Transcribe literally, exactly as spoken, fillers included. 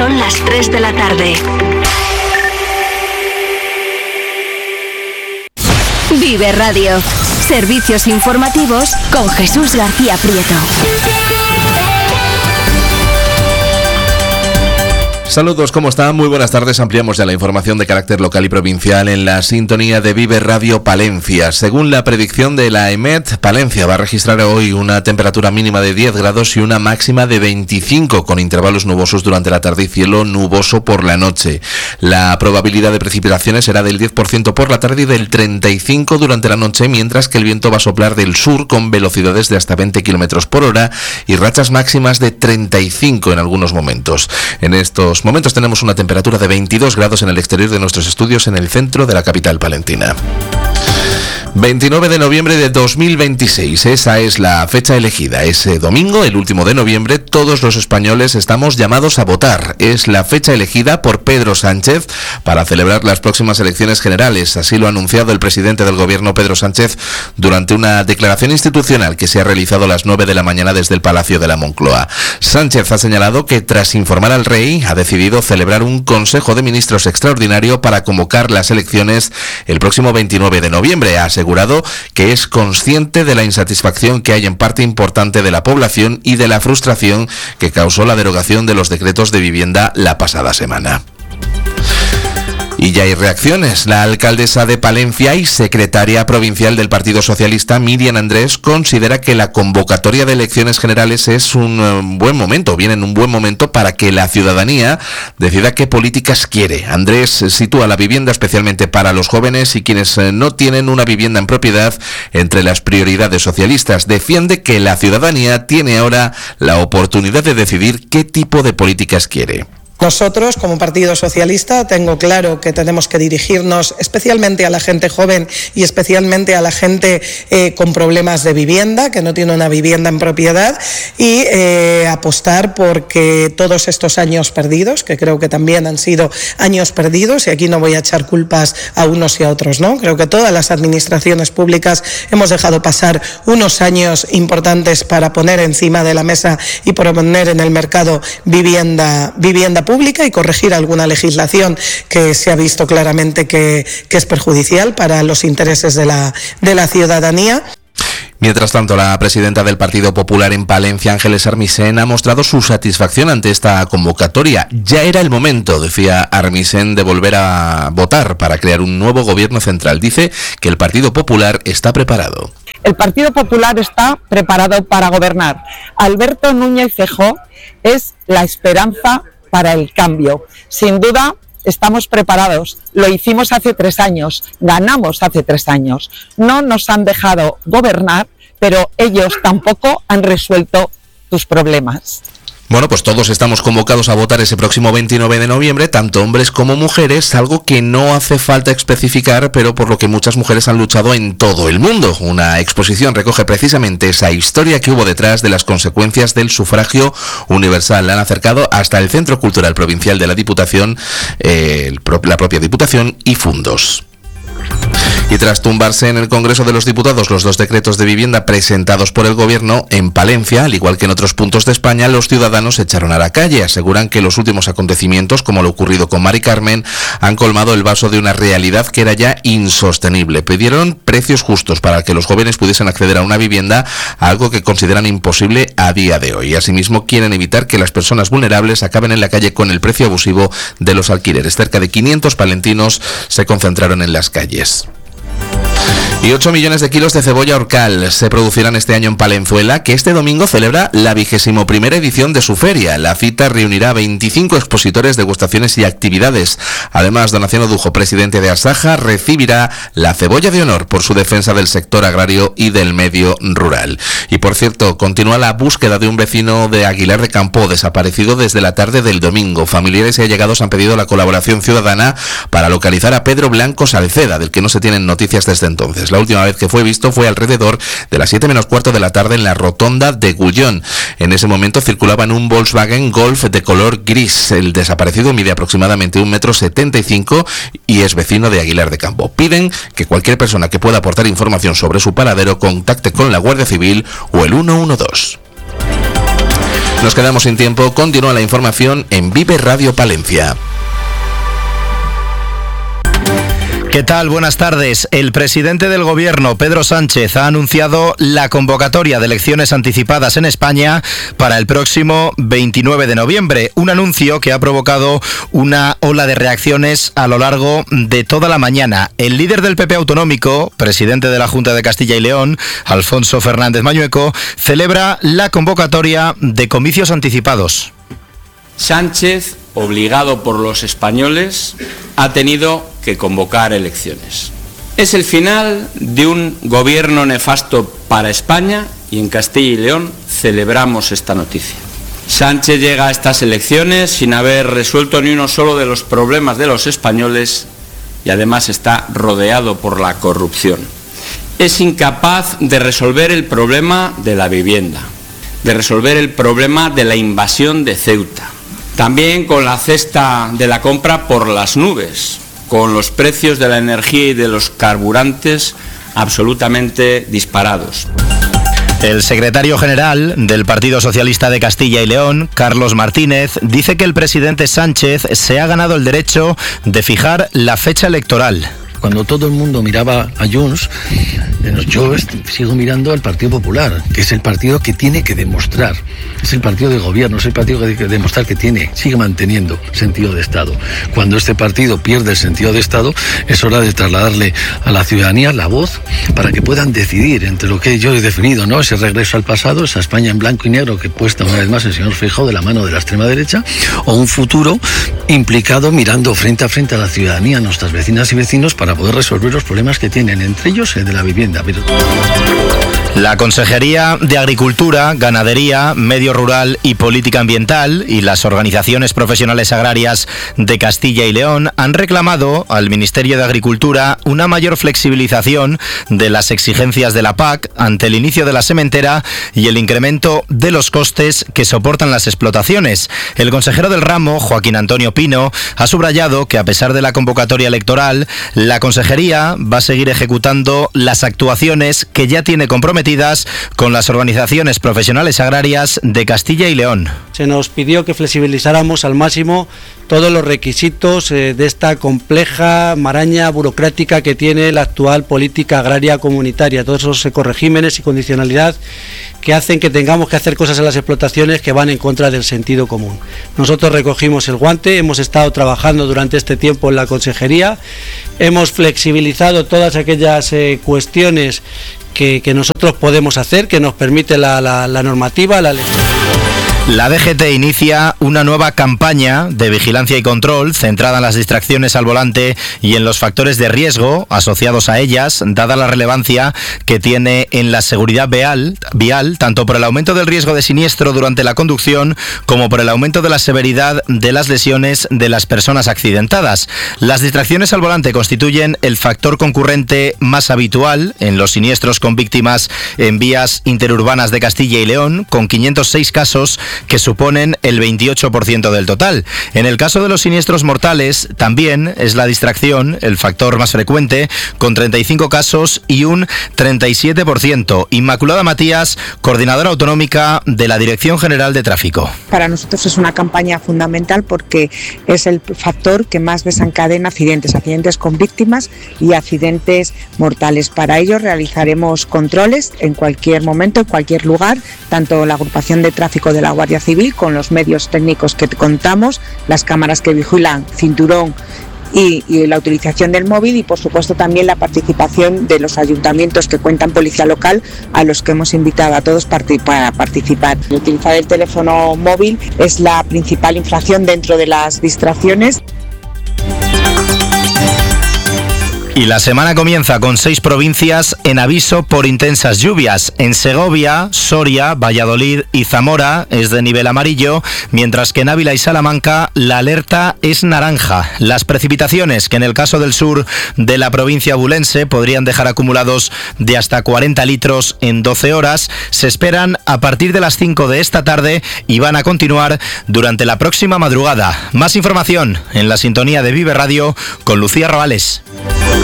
Son las tres de la tarde. Vive Radio. Servicios informativos con Jesús García Prieto. Saludos, ¿cómo están? Muy buenas tardes. Ampliamos ya la información de carácter local y provincial en la sintonía de Vive Radio Palencia. Según la predicción de la EMET, Palencia va a registrar hoy una temperatura mínima de diez grados y una máxima de veinticinco, con intervalos nubosos durante la tarde y cielo nuboso por la noche. La probabilidad de precipitaciones será del diez por ciento por la tarde y del treinta y cinco por ciento durante la noche, mientras que el viento va a soplar del sur con velocidades de hasta veinte kilómetros por hora y rachas máximas de treinta y cinco en algunos momentos. En estos momentos tenemos una temperatura de veintidós grados en el exterior de nuestros estudios en el centro de la capital palentina. veintinueve de noviembre de dos mil veintiséis, esa es la fecha elegida. Ese domingo, el último de noviembre, todos los españoles estamos llamados a votar. Es la fecha elegida por Pedro Sánchez para celebrar las próximas elecciones generales. Así lo ha anunciado el presidente del gobierno, Pedro Sánchez, durante una declaración institucional que se ha realizado a las nueve de la mañana desde el Palacio de la Moncloa. Sánchez ha señalado que, tras informar al rey, ha decidido celebrar un Consejo de Ministros extraordinario para convocar las elecciones el próximo veintinueve de noviembre. Ha asegurado que es consciente de la insatisfacción que hay en parte importante de la población y de la frustración que causó la derogación de los decretos de vivienda la pasada semana. Y ya hay reacciones. La alcaldesa de Palencia y secretaria provincial del Partido Socialista, Miriam Andrés, considera que la convocatoria de elecciones generales es un uh, buen momento, viene en un buen momento para que la ciudadanía decida qué políticas quiere. Andrés sitúa la vivienda, especialmente para los jóvenes y quienes uh, no tienen una vivienda en propiedad, entre las prioridades socialistas. Defiende que la ciudadanía tiene ahora la oportunidad de decidir qué tipo de políticas quiere. Nosotros, como Partido Socialista, tengo claro que tenemos que dirigirnos especialmente a la gente joven y especialmente a la gente eh, con problemas de vivienda, que no tiene una vivienda en propiedad, y eh, apostar porque todos estos años perdidos, que creo que también han sido años perdidos, y aquí no voy a echar culpas a unos y a otros, ¿no? Creo que todas las administraciones públicas hemos dejado pasar unos años importantes para poner encima de la mesa y poner en el mercado vivienda, vivienda pública y corregir alguna legislación que se ha visto claramente que, que es perjudicial para los intereses de la, de la ciudadanía. Mientras tanto, la presidenta del Partido Popular en Palencia, Ángeles Armisen, ha mostrado su satisfacción ante esta convocatoria. Ya era el momento, decía Armisen, de volver a votar para crear un nuevo gobierno central. Dice que el Partido Popular está preparado. El Partido Popular está preparado para gobernar. Alberto Núñez Feijóo es la esperanza para el cambio. Sin duda, estamos preparados. Lo hicimos hace tres años, ganamos hace tres años. No nos han dejado gobernar, pero ellos tampoco han resuelto tus problemas. Bueno, pues todos estamos convocados a votar ese próximo veintinueve de noviembre, tanto hombres como mujeres, algo que no hace falta especificar, pero por lo que muchas mujeres han luchado en todo el mundo. Una exposición recoge precisamente esa historia que hubo detrás de las consecuencias del sufragio universal. La han acercado hasta el Centro Cultural Provincial de la Diputación, eh, la propia Diputación y Fundos. Y tras tumbarse en el Congreso de los Diputados los dos decretos de vivienda presentados por el Gobierno, en Palencia, al igual que en otros puntos de España, los ciudadanos se echaron a la calle. Aseguran que los últimos acontecimientos, como lo ocurrido con Mari Carmen, han colmado el vaso de una realidad que era ya insostenible. Pidieron precios justos para que los jóvenes pudiesen acceder a una vivienda, algo que consideran imposible a día de hoy. Asimismo, quieren evitar que las personas vulnerables acaben en la calle con el precio abusivo de los alquileres. Cerca de quinientos palentinos se concentraron en las calles. Y ocho millones de kilos de cebolla orcal se producirán este año en Palenzuela, que este domingo celebra la vigésimo primera edición de su feria. La cita reunirá a veinticinco expositores, degustaciones y actividades. Además, Donaciano Dujo, presidente de Asaja, recibirá la cebolla de honor por su defensa del sector agrario y del medio rural. Y por cierto, continúa la búsqueda de un vecino de Aguilar de Campo desaparecido desde la tarde del domingo. Familiares y allegados han pedido la colaboración ciudadana para localizar a Pedro Blanco Salceda, del que no se tienen noticias desde entonces. La última vez que fue visto fue alrededor de las siete menos cuarto de la tarde en la rotonda de Gullón. En ese momento circulaba en un Volkswagen Golf de color gris. El desaparecido mide aproximadamente un metro setenta y cinco y es vecino de Aguilar de Campo. Piden que cualquier persona que pueda aportar información sobre su paradero contacte con la Guardia Civil o el uno uno dos. Nos quedamos sin tiempo. Continúa la información en Vive Radio Palencia. ¿Qué tal? Buenas tardes. El presidente del Gobierno, Pedro Sánchez, ha anunciado la convocatoria de elecciones anticipadas en España para el próximo veintinueve de noviembre. Un anuncio que ha provocado una ola de reacciones a lo largo de toda la mañana. El líder del P P autonómico, presidente de la Junta de Castilla y León, Alfonso Fernández Mañueco, celebra la convocatoria de comicios anticipados. Sánchez, obligado por los españoles, ha tenido que convocar elecciones. Es el final de un gobierno nefasto para España y en Castilla y León celebramos esta noticia. Sánchez llega a estas elecciones sin haber resuelto ni uno solo de los problemas de los españoles y además está rodeado por la corrupción. Es incapaz de resolver el problema de la vivienda, de resolver el problema de la invasión de Ceuta. También con la cesta de la compra por las nubes, con los precios de la energía y de los carburantes absolutamente disparados. El secretario general del Partido Socialista de Castilla y León, Carlos Martínez, dice que el presidente Sánchez se ha ganado el derecho de fijar la fecha electoral. Cuando todo el mundo miraba a Junts, yo sigo mirando al Partido Popular, que es el partido que tiene que demostrar, es el partido de gobierno, es el partido que tiene que demostrar que tiene, sigue manteniendo sentido de Estado. Cuando este partido pierde el sentido de Estado, es hora de trasladarle a la ciudadanía la voz para que puedan decidir entre lo que yo he definido, ¿no? Ese regreso al pasado, esa España en blanco y negro que puesta una vez más el señor Feijóo de la mano de la extrema derecha, o un futuro implicado mirando frente a frente a la ciudadanía, a nuestras vecinas y vecinos, para poder resolver los problemas que tienen, entre ellos el de la vivienda. Pero... La Consejería de Agricultura, Ganadería, Medio Rural y Política Ambiental y las organizaciones profesionales agrarias de Castilla y León han reclamado al Ministerio de Agricultura una mayor flexibilización de las exigencias de la P A C ante el inicio de la sementera y el incremento de los costes que soportan las explotaciones. El consejero del ramo, Joaquín Antonio Pino, ha subrayado que a pesar de la convocatoria electoral, la Consejería va a seguir ejecutando las actuaciones que ya tiene comprometidas con las organizaciones profesionales agrarias de Castilla y León. Se nos pidió que flexibilizáramos al máximo todos los requisitos eh, de esta compleja maraña burocrática que tiene la actual política agraria comunitaria, todos esos ecoregímenes y condicionalidad que hacen que tengamos que hacer cosas en las explotaciones que van en contra del sentido común. Nosotros recogimos el guante, hemos estado trabajando durante este tiempo en la Consejería, hemos flexibilizado todas aquellas eh, cuestiones que, que nosotros podemos hacer, que nos permite la, la, la normativa, la ley. La D G T inicia una nueva campaña de vigilancia y control centrada en las distracciones al volante y en los factores de riesgo asociados a ellas, dada la relevancia que tiene en la seguridad vial, vial, tanto por el aumento del riesgo de siniestro durante la conducción como por el aumento de la severidad de las lesiones de las personas accidentadas. Las distracciones al volante constituyen el factor concurrente más habitual en los siniestros con víctimas en vías interurbanas de Castilla y León, con quinientos seis casos que suponen el veintiocho por ciento del total. En el caso de los siniestros mortales, también es la distracción el factor más frecuente, con treinta y cinco casos y un treinta y siete por ciento. Inmaculada Matías, coordinadora autonómica de la Dirección General de Tráfico. Para nosotros es una campaña fundamental porque es el factor que más desencadena accidentes, accidentes con víctimas y accidentes mortales. Para ello realizaremos controles en cualquier momento, en cualquier lugar, tanto la agrupación de tráfico de la Guardia Civil con los medios técnicos que contamos, las cámaras que vigilan, cinturón y, y la utilización del móvil y por supuesto también la participación de los ayuntamientos que cuentan policía local a los que hemos invitado a todos para participar. Utilizar el teléfono móvil es la principal infracción dentro de las distracciones. Y la semana comienza con seis provincias en aviso por intensas lluvias. En Segovia, Soria, Valladolid y Zamora es de nivel amarillo, mientras que en Ávila y Salamanca la alerta es naranja. Las precipitaciones, que en el caso del sur de la provincia bulense podrían dejar acumulados de hasta cuarenta litros en doce horas, se esperan a partir de las cinco de esta tarde y van a continuar durante la próxima madrugada. Más información en la sintonía de Vive Radio con Lucía Robales.